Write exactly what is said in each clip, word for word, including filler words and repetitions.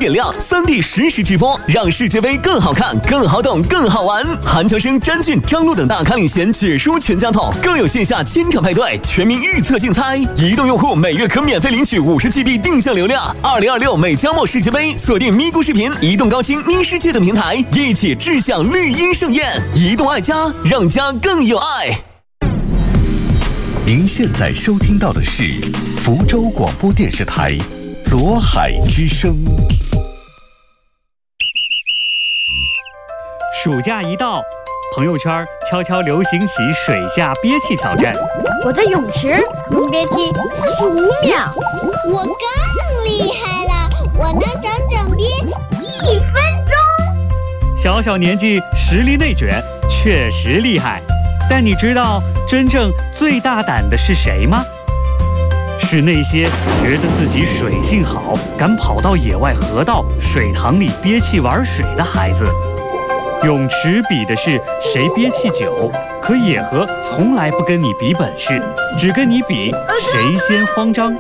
点亮， 三 D 实时直播，让世界杯更好看、更好懂、更好玩。韩乔生、詹俊、张璐等大咖领衔，解说全家桶，更有线下千场派对、全民预测竞猜。移动用户每月可免费领取五十 G B 定向流量。二零二六美加墨世界杯，锁定咪咕视频、移动高清咪世界等平台，一起志向绿茵盛宴。移动爱家，让家更有爱。 您现在收听到的是福州广播电视台左海之声。 暑假一到，朋友圈悄悄流行起水下憋气挑战。 我在泳池能憋气四十五秒。 我更厉害了，我能整整憋一分钟。 小小年纪实力内卷，确实厉害。但你知道真正最大胆的是谁吗？是那些觉得自己水性好，敢跑到野外河道、水塘里憋气玩水的孩子。泳池比的是谁憋气久，可野河从来不跟你比本事，只跟你比谁先慌张。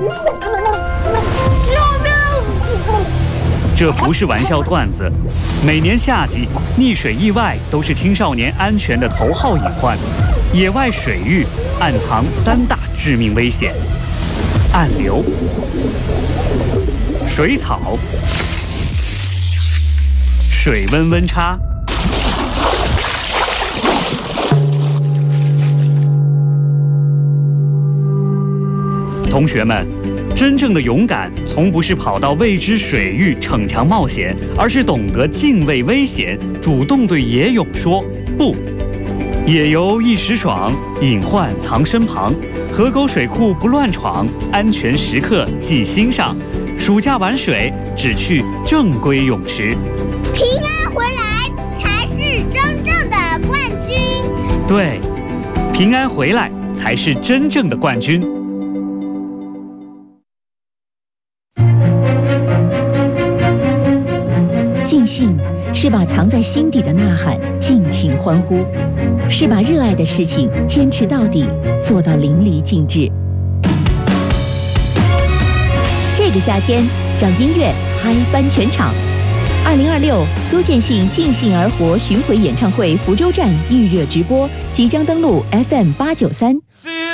这不是玩笑段子，每年夏季溺水意外都是青少年安全的头号隐患。野外水域暗藏三大致命危险：暗流、水草、水温温差。同学们，真正的勇敢从不是跑到未知水域逞强冒险，而是懂得敬畏危险，主动对野泳说不。野游一时爽，隐患藏身旁，河沟水库不乱闯，安全时刻记心上。暑假玩水只去正规泳池， 平安回来才是真正的冠军。 对，平安回来才是真正的冠军。 尽兴是把藏在心底的呐喊尽情欢呼，是把热爱的事情坚持到底，做到淋漓尽致。这个夏天，让音乐嗨翻全场。二零二六苏建信尽兴而活巡回演唱会福州站预热直播即将登陆 F M 八九三。